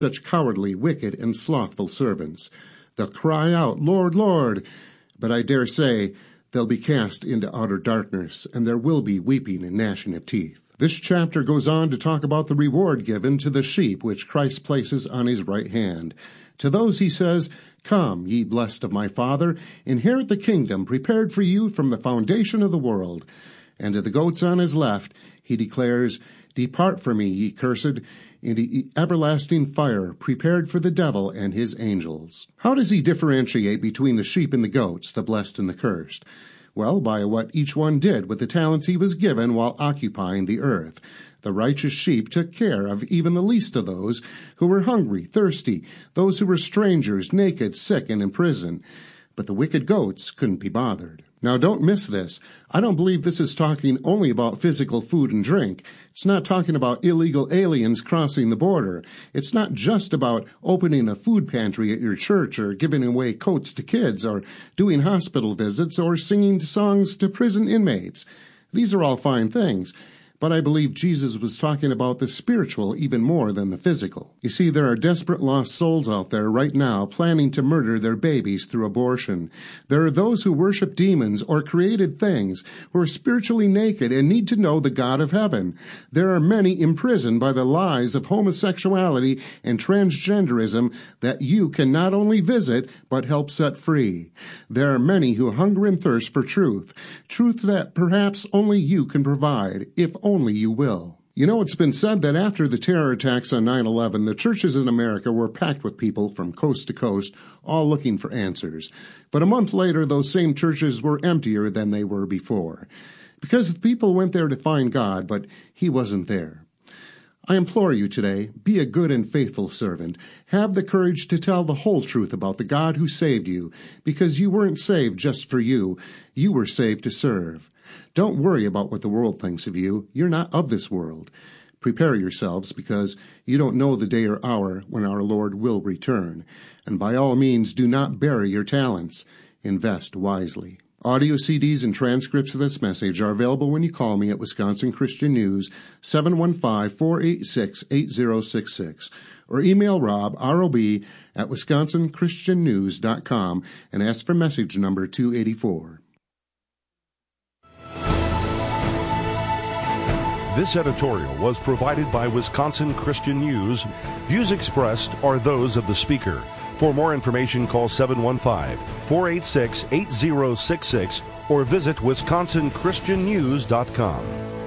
such cowardly, wicked, and slothful servants. They'll cry out, Lord, Lord, but I dare say they'll be cast into outer darkness, and there will be weeping and gnashing of teeth. This chapter goes on to talk about the reward given to the sheep which Christ places on his right hand. To those he says, Come, ye blessed of my Father, inherit the kingdom prepared for you from the foundation of the world. And to the goats on his left he declares, Depart from me, ye cursed, into everlasting fire, prepared for the devil and his angels. How does he differentiate between the sheep and the goats, the blessed and the cursed? Well, by what each one did with the talents he was given while occupying the earth. The righteous sheep took care of even the least of those who were hungry, thirsty, those who were strangers, naked, sick, and in prison. But the wicked goats couldn't be bothered. Now, don't miss this. I don't believe this is talking only about physical food and drink. It's not talking about illegal aliens crossing the border. It's not just about opening a food pantry at your church or giving away coats to kids or doing hospital visits or singing songs to prison inmates. These are all fine things. But I believe Jesus was talking about the spiritual even more than the physical. You see, there are desperate lost souls out there right now planning to murder their babies through abortion. There are those who worship demons or created things, who are spiritually naked and need to know the God of heaven. There are many imprisoned by the lies of homosexuality and transgenderism that you can not only visit, but help set free. There are many who hunger and thirst for truth that perhaps only you can provide, if only you will. You know, it's been said that after the terror attacks on 9/11, the churches in America were packed with people from coast to coast, all looking for answers. But a month later, those same churches were emptier than they were before. Because the people went there to find God, but he wasn't there. I implore you today, be a good and faithful servant. Have the courage to tell the whole truth about the God who saved you, because you weren't saved just for you. You were saved to serve. Don't worry about what the world thinks of you. You're not of this world. Prepare yourselves, because you don't know the day or hour when our Lord will return. And by all means, do not bury your talents. Invest wisely. Audio CDs and transcripts of this message are available when you call me at Wisconsin Christian News, 715-486-8066, or email Rob, R-O-B, at wisconsinchristiannews.com and ask for message number 284. This editorial was provided by Wisconsin Christian News. Views expressed are those of the speaker. For more information, call 715-486-8066 or visit wisconsinchristiannews.com.